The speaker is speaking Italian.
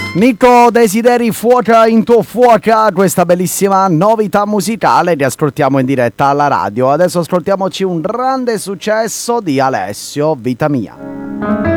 Nico Desideri Fuoca into Fuoca, questa bellissima novità musicale che ascoltiamo in diretta alla radio. Adesso ascoltiamoci un grande successo di Alessio, Vita Mia.